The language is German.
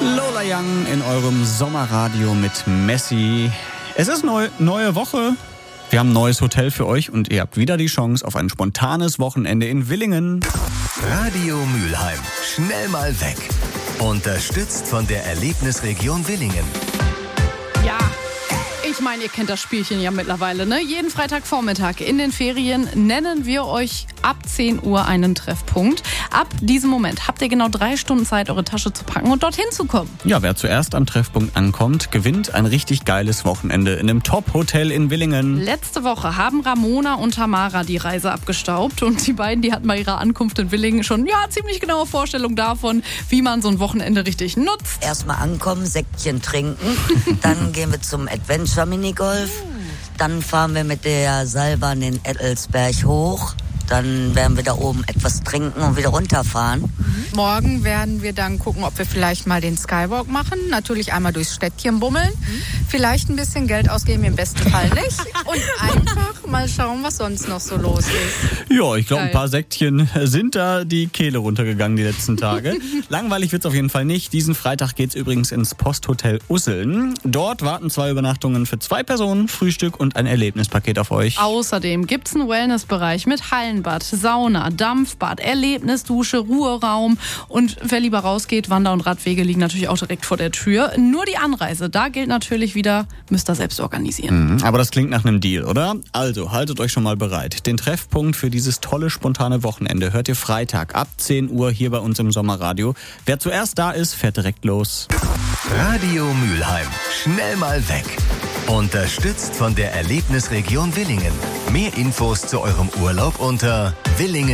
Lola Young in eurem Sommerradio mit Messi. Es ist neue Woche. Wir haben ein neues Hotel für euch und ihr habt wieder die Chance auf ein spontanes Wochenende in Willingen. Radio Mülheim. Schnell mal weg. Unterstützt von der Erlebnisregion Willingen. Ja, ich meine, ihr kennt das Spielchen ja mittlerweile, ne? Jeden Freitagvormittag in den Ferien nennen wir euch ab 10 Uhr einen Treffpunkt. Ab diesem Moment habt ihr genau 3 Stunden Zeit, eure Tasche zu packen und dorthin zu kommen. Ja, wer zuerst am Treffpunkt ankommt, gewinnt ein richtig geiles Wochenende in einem Top-Hotel in Willingen. Letzte Woche haben Ramona und Tamara die Reise abgestaubt und die beiden, die hatten bei ihrer Ankunft in Willingen schon ziemlich genaue Vorstellung davon, wie man so ein Wochenende richtig nutzt. Erstmal ankommen, Säckchen trinken, dann gehen wir zum Adventure Minigolf, dann fahren wir mit der Seilbahn den Ettelsberg hoch. Dann werden wir da oben etwas trinken und wieder runterfahren. Morgen werden wir dann gucken, ob wir vielleicht mal den Skywalk machen. Natürlich einmal durchs Städtchen bummeln. Vielleicht ein bisschen Geld ausgeben, im besten Fall nicht. Und einfach mal schauen, was sonst noch so los ist. Ja, ich glaube, ein paar Säckchen sind da die Kehle runtergegangen die letzten Tage. Langweilig wird's auf jeden Fall nicht. Diesen Freitag geht's übrigens ins Posthotel Usseln. Dort warten 2 Übernachtungen für 2 Personen, Frühstück und ein Erlebnispaket auf euch. Außerdem gibt's einen Wellnessbereich mit Hallenbad, Sauna, Dampfbad, Erlebnisdusche, Ruheraum und wer lieber rausgeht, Wander- und Radwege liegen natürlich auch direkt vor der Tür. Nur die Anreise, da gilt natürlich wieder, müsst ihr selbst organisieren. Aber das klingt nach einem Deal, oder? Also, haltet euch schon mal bereit. Den Treffpunkt für dieses tolle, spontane Wochenende hört ihr Freitag ab 10 Uhr hier bei uns im Sommerradio. Wer zuerst da ist, fährt direkt los. Radio Mülheim. Schnell mal weg. Unterstützt von der Erlebnisregion Willingen. Mehr Infos zu eurem Urlaub unter willingen.